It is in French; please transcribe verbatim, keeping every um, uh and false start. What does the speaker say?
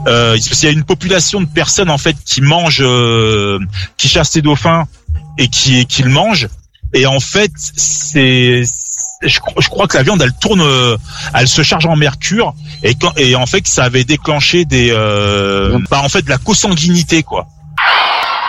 euh, il y a une population de personnes en fait qui mangent, euh, qui chassent ces dauphins et qui qui le mangent. Et en fait, c'est, je, je crois que la viande, elle tourne, elle se charge en mercure, et quand, et en fait, ça avait déclenché des, euh, bah, en fait, de la consanguinité, quoi.